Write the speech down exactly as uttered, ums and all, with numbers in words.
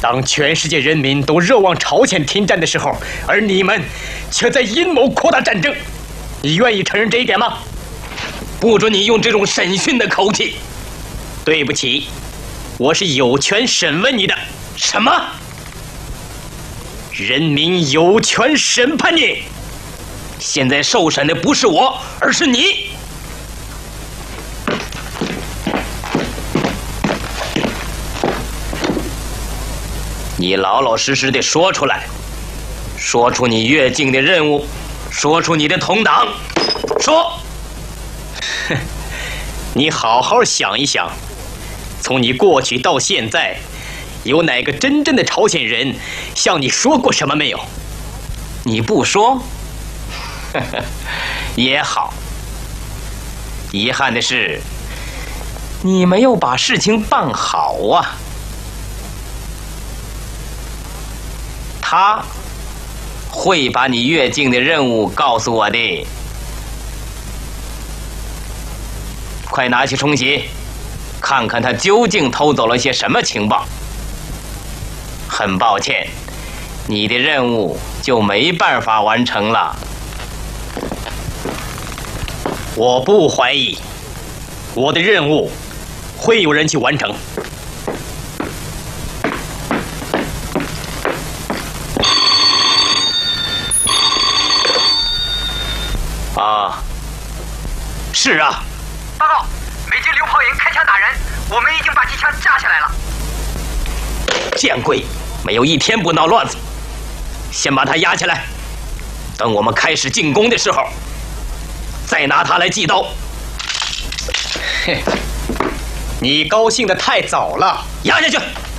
当全世界人民都热望朝鲜停战的时候，而你们却在阴谋扩大战争，你愿意承认这一点吗？ 不准你用这种审讯的口气。 对不起，我是有权审问你的。 什么？ 人民有权审判你。 现在受审的不是我，而是你。你老老实实的说出来，说出你越境的任务，说出你的同党，说。 哼，你好好想一想，从你过去到现在，有哪个真正的朝鲜人向你说过什么没有？ 你不说，也好。遗憾的是，你没有把事情办好啊。他会把你越境的任务告诉我的。快拿去冲洗，看看他究竟偷走了些什么情报。很抱歉，你的任务就没办法完成了。 我不怀疑，我的任务会有人去完成。啊，是啊。 报告，美军榴炮营开枪打人，我们已经把机枪架下来了。 见鬼！没有一天不闹乱子。先把他压起来，等我们开始进攻的时候，再拿他来祭刀。 嘿，你高兴得太早了。 压下去。